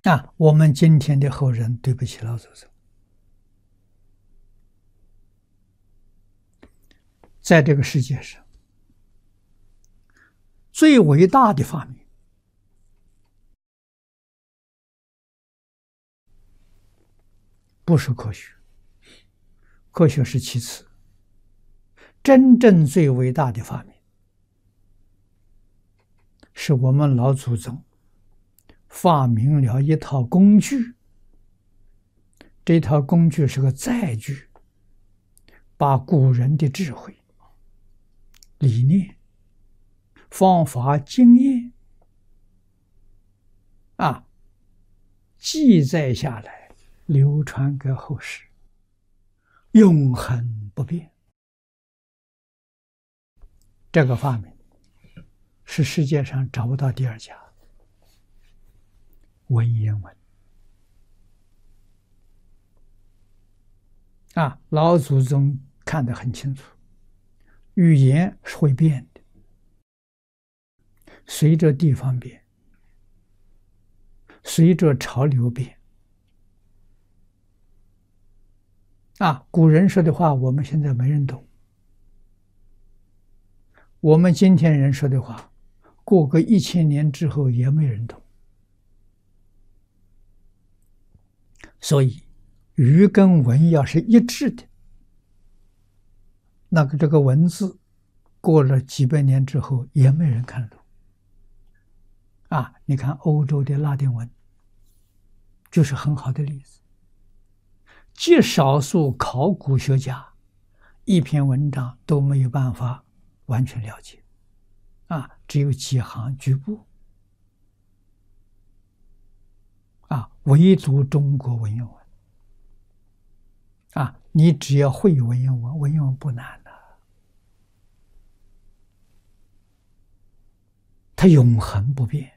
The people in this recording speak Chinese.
我们今天的后人对不起老祖宗。在这个世界上，最伟大的发明，不是科学，科学是其次，真正最伟大的发明，是我们老祖宗发明了一套工具。这套工具是个载具，把古人的智慧、理念、方法、经验记载下来，流传给后世，永恒不变。这个发明是世界上找不到第二家。文言文老祖宗看得很清楚，语言是会变的，随着地方变，随着潮流变。古人说的话，我们现在没人懂。我们今天人说的话，过个1000年之后也没人懂。所以，语跟文要是一致的，那个这个文字过了几百年之后也没人看得懂。你看欧洲的拉丁文就是很好的例子。极少数考古学家一篇文章都没有办法完全了解，只有几行局部。唯独中国文言文，你只要会文言文，文言文不难的，它永恒不变。